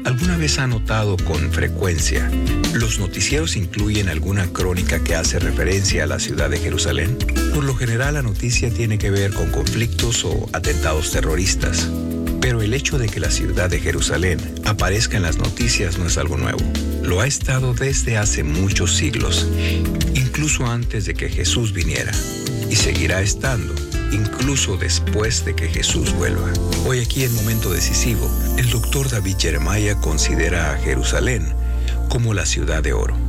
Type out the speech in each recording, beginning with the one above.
¿Alguna vez ha notado con frecuencia los noticieros incluyen alguna crónica que hace referencia a la ciudad de Jerusalén? Por lo general la noticia tiene que ver con conflictos o atentados terroristas. Pero el hecho de que la ciudad de Jerusalén aparezca en las noticias no es algo nuevo. Lo ha estado desde hace muchos siglos, incluso antes de que Jesús viniera, y seguirá estando incluso después de que Jesús vuelva. Hoy aquí en Momento Decisivo, el Dr. David Jeremiah considera a Jerusalén como la ciudad de oro.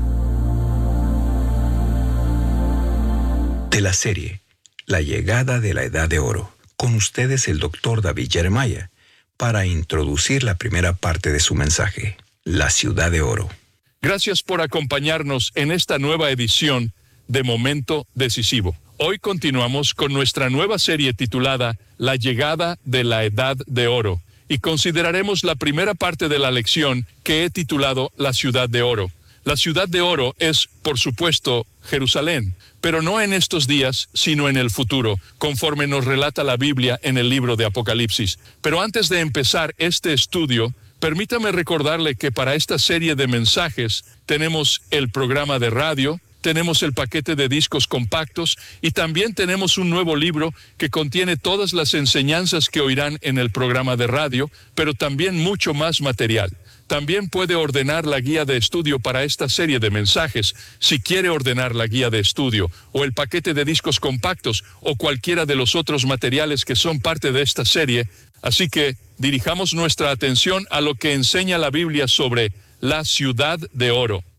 De la serie La llegada de la Edad de Oro, con ustedes el Dr. David Jeremiah, para introducir la primera parte de su mensaje, la ciudad de oro. Gracias por acompañarnos en esta nueva edición de Momento Decisivo. Hoy continuamos con nuestra nueva serie titulada La llegada de la Edad de Oro y consideraremos la primera parte de la lección que he titulado La ciudad de oro. La ciudad de oro es, por supuesto, Jerusalén, pero no en estos días, sino en el futuro, conforme nos relata la Biblia en el libro de Apocalipsis. Pero antes de empezar este estudio, permítame recordarle que para esta serie de mensajes tenemos el programa de radio, tenemos el paquete de discos compactos y también tenemos un nuevo libro que contiene todas las enseñanzas que oirán en el programa de radio, pero también mucho más material. También puede ordenar la guía de estudio para esta serie de mensajes, si quiere ordenar la guía de estudio, o el paquete de discos compactos, o cualquiera de los otros materiales que son parte de esta serie. Así que dirijamos nuestra atención a lo que enseña la Biblia sobre la ciudad de oro.